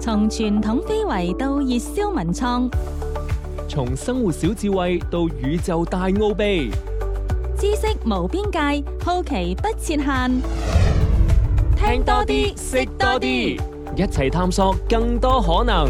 從傳統非遺到熱銷文創， 從生活小智慧到宇宙大奧秘， 知識無邊界，好奇不設限。 聽多啲，識多啲，一齊探索更多可能。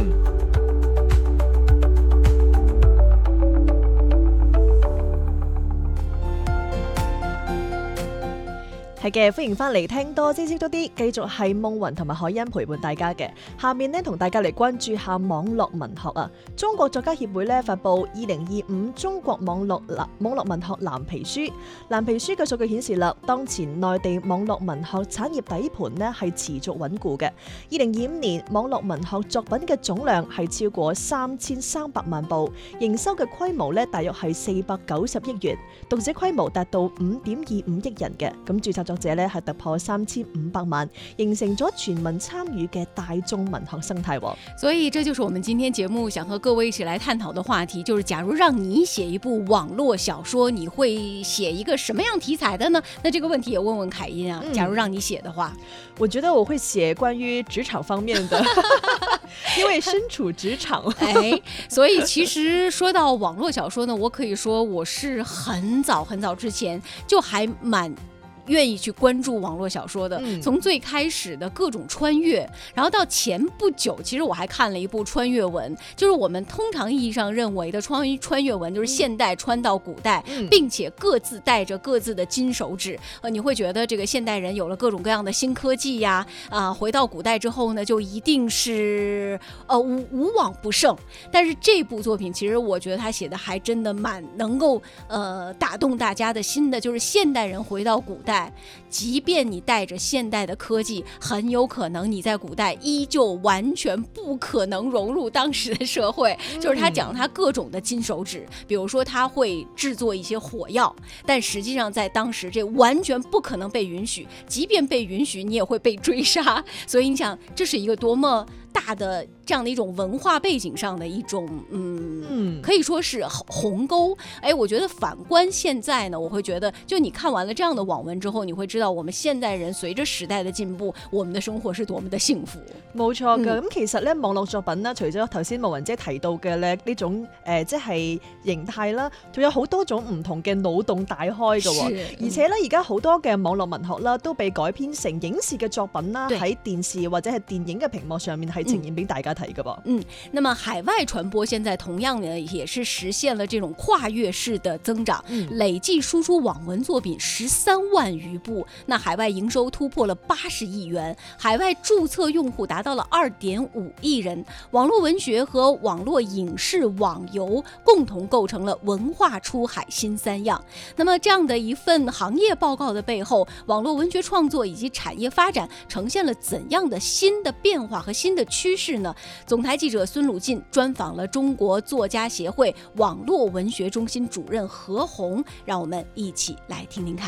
係嘅，歡迎翻嚟聽多知識多啲，繼續係夢雲同埋海欣陪伴大家嘅。下面呢，同大家嚟關注下網絡文學啊。中國作家協會呢發布2025中國網絡文學藍皮書。藍皮書嘅數據顯示啦，當前內地網絡文學產業底盤呢係持續穩固嘅。2025年網絡文學作品嘅總量係超過3300萬部，營收嘅規模呢大約係490億元，讀者規模達到5.25億人嘅。咁註冊作者咧係突破3500萬，形成咗全民參與嘅大眾文學生態。 所以這就是我們今天節目想和各位一起來探討的話題，就是假如讓你寫一部網絡小說，你會寫一個什麼樣題材的呢？那這個問題也問問凱茵啊。假如讓你寫的話， 我覺得我會寫關於職場方面的，因為身處職場。 所以其實說到網絡小說呢，我可以說我是很早之前就還蠻願意去關注網絡小說的，從最開始的各種穿越，然後到前不久，其實我還看了一部穿越文，就是我們通常意義上認為的穿越文，就是現代穿到古代，並且各自帶着各自的金手指。你會覺得這個現代人有了各種各樣的新科技呀，回到古代之後呢，就一定是無往不勝。但是這部作品，其實我覺得他寫的還真的蠻能夠打動大家的心的，就是現代人回到古代。即便你帶着現代的科技，很有可能你在古代依舊完全不可能融入當時的社會。就是他講他各種的金手指，比如說他會製作一些火藥，但實際上在當時這完全不可能被允許，即便被允許你也會被追殺。所以你想，這是一個多麼大的這樣的一種文化背景上的一種可以說是鴻溝。我覺得反觀現在呢，我會覺得就你看完了這樣的網文之後，你會知道我們現代人隨着時代的進步，我們的生活是多麼的幸福。 冇錯㗎。咁其實咧，網絡作品啦，除咗頭先慕雲姐提到嘅咧呢種即係形態啦，仲有好多種唔同嘅腦洞大開嘅。而且咧，而家好多嘅網絡文學啦，都被改編成影視嘅作品啦，喺電視或者係電影嘅屏幕上面係呈現俾大家睇嘅噃。 那麼海外傳播現在同樣呢，也是實現了這種跨越式的增長，累計輸出網文作品13萬餘部，那海外營收突破了80億元，海外註冊用戶達到了2.5億人。網絡文學和網絡影視網遊共同構成了文化出海新三樣。那麼這樣的一份行業報告的背後，網絡文學創作以及產業發展呈現了怎樣的新的變化和新的趨勢呢？總台記者孫魯進專訪了中國作家協會網絡文學中心主任何紅，讓我們一起來聽聽看。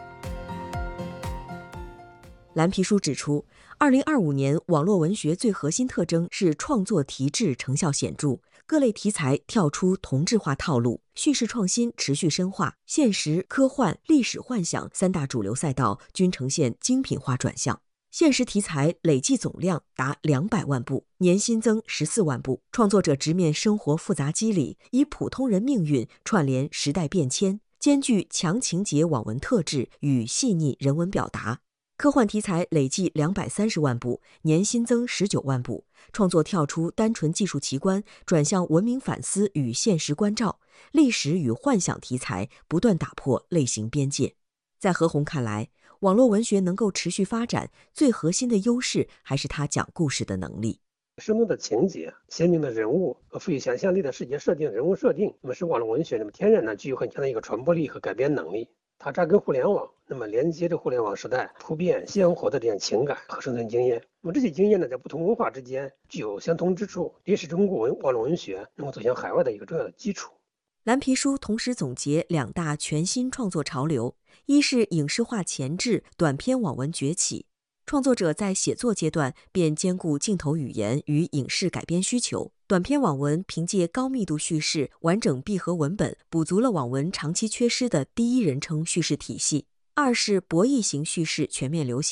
藍皮書指出，2025年網絡文學最核心特徵是創作題質成效顯著，各類題材跳出同質化套路，敘事創新持續深化，現實、科幻、歷史幻想三大主流賽道均呈現精品化轉向。現實題材累計總量達200萬部，年新增14萬部。創作者直面生活複雜機理，以普通人命運串聯時代變遷，兼具強情節網文特質與細膩人文表達。科幻題材累計230萬部，年新增19萬部。創作跳出單純技術奇觀，轉向文明反思與現實關照。歷史與幻想題材不斷打破類型邊界。在何紅看來，網絡文學能夠持續發展，最核心的優勢還是它講故事的能力。 生動的情節、鮮明的人物和富有想象力的世界設定、人物設定，那麼是網絡文學天然具有很強的一個傳播力和改編能力。它扎根互聯網，那麼連接着互聯網時代普遍鮮活的這樣情感和生存經驗。那麼這些經驗呢，在不同文化之間具有相通之處，也是中國網絡文學能夠走向海外的一個重要的基礎。 藍皮書同時總結兩大全新創作潮流，一是影視化前置，短篇網文崛起，創作者在寫作階段便兼顧鏡頭語言與影視改編需求。短篇網文憑借高密度敘事、完整閉合文本，補足了網文長期缺失的第一人稱敘事體系。二是博弈型敘事全面流行，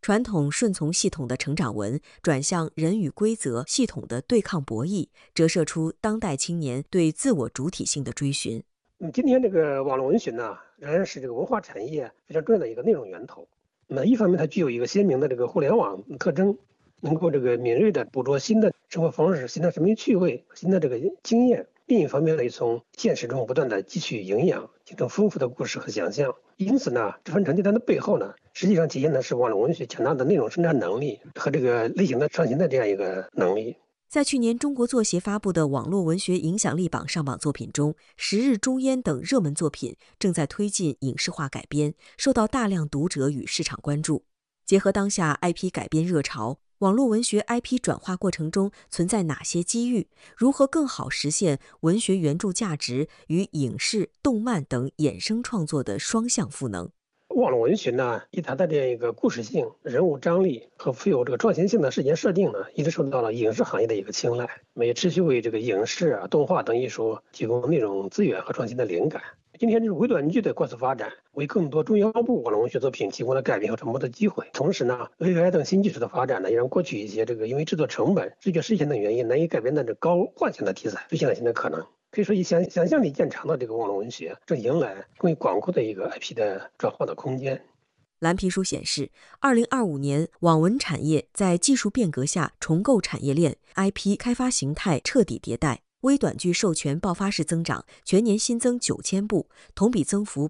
传统顺从系统的成长文转向人与规则系统的对抗博弈，折射出当代青年对自我主体性的追寻。 今天这个网络文学呢，仍然是这个文化产业非常重要的一个内容源头。那么一方面它具有一个鲜明的这个互联网特征，能够这个敏锐地捕捉新的生活方式、新的生命趣味、新的这个经验。另一方面呢，从现实中不断地汲取营养，形成丰富的故事和想象。因此呢，这份成绩单的背后呢，实际上体现的是网络文学强大的内容生产能力和这个类型的创新的这样一个能力。 在去年中国作协发布的网络文学影响力榜上榜作品中，《十日中烟》等热门作品正在推进影视化改编，受到大量读者与市场关注。结合当下 IP 改编热潮，网络文学 IP 转化过程中存在哪些机遇？如何更好实现文学原著价值与影视、动漫等衍生创作的双向赋能？ 网络文学呢，以它的这样一个故事性、人物张力和富有这个创新性的事件设定呢，一直受到了影视行业的一个青睐，也持续为这个影视动画等艺术提供内容资源和创新的灵感。今天这种微短剧的快速发展，为更多中腰部网络文学作品提供了改编和传播的机会。同时呢 ，AI 等新技术的发展呢，也让过去一些这个因为制作成本、视觉实现等原因难以改编的这高幻想的题材实现了新的可能。可以说，以想象力见长的这个网络文学正迎来更为广阔的一个 IP 的转化的空间。 蓝皮书显示，2025年网文产业在技术变革下重构产业链 ，IP 开发形态彻底迭代。微短剧授权爆发式增长，全年新增9000部，同比增幅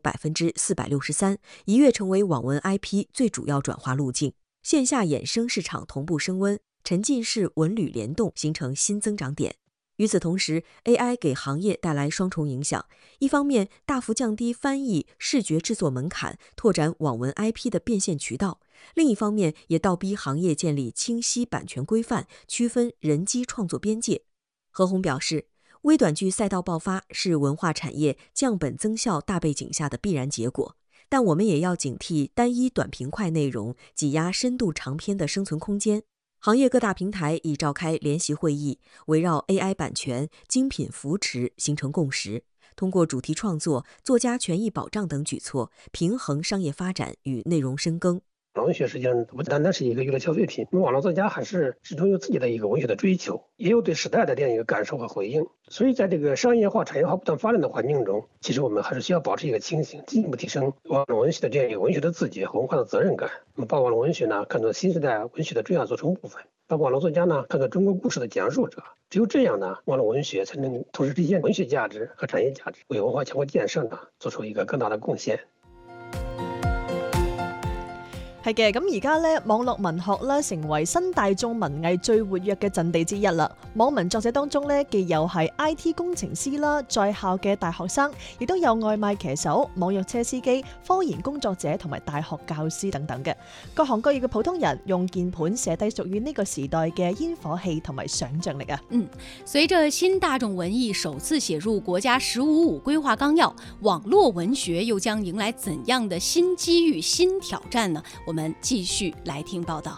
463%，一跃成为网文 IP 最主要转化路径。线下衍生市场同步升温，沉浸式文旅联动形成新增长点。与此同时 ，AI 给行业带来双重影响，一方面大幅降低翻译、视觉制作门槛，拓展网文 IP 的变现渠道；另一方面也倒逼行业建立清晰版权规范，区分人机创作边界。何鸿表示，微短剧赛道爆发是文化产业降本增效大背景下的必然结果，但我们也要警惕单一短平快内容挤压深度长篇的生存空间。行业各大平台已召开联席会议，围绕 AI 版权、精品扶持形成共识，通过主题创作、作家权益保障等举措，平衡商业发展与内容深耕。 网络文学实际上不单单是一个娱乐消费品，网络作家还是始终有自己的一个文学的追求，也有对时代的这样一个感受和回应。所以在这个商业化、产业化不断发展的环境中，其实我们还是需要保持一个清醒，进一步提升网络文学的这样一个文学的自觉和文化的责任感。把网络文学呢看作新时代文学的重要组成部分，把网络作家呢看作中国故事的讲述者。只有这样呢，网络文学才能同时体现文学价值和产业价值，为文化强国建设呢做出一个更大的贡献。 係嘅，咁而家咧，網絡文學咧成為新大眾文藝最活躍嘅陣地之一啦。網文作者當中咧，既有係 IT 工程師啦，在校嘅大學生，亦都有外賣騎手、網約車司機、科研工作者同埋大學教師等等嘅各行各業嘅普通人，用鍵盤寫低屬於呢個時代嘅煙火氣同埋想像力啊。 隨着新大眾文藝首次寫入國家15.5規劃綱要，網絡文學又將迎來怎樣的新機遇、新挑戰呢？我們繼續來聽報道。